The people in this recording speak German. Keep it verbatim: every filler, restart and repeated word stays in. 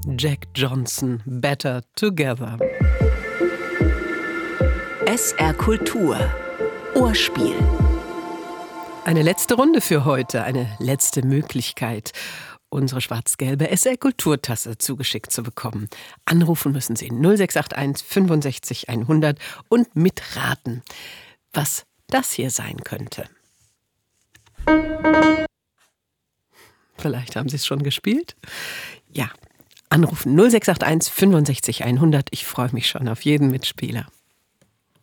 Jack Johnson, Better Together. S R Kultur. Ohrspiel. Eine letzte Runde für heute, eine letzte Möglichkeit, unsere schwarz-gelbe S R Kulturtasse zugeschickt zu bekommen. Anrufen müssen Sie null sechs acht eins fünfundsechzig hundert und mitraten, was das hier sein könnte. Vielleicht haben Sie es schon gespielt? Ja, anrufen null sechs acht eins fünfundsechzig hundert. Ich freue mich schon auf jeden Mitspieler.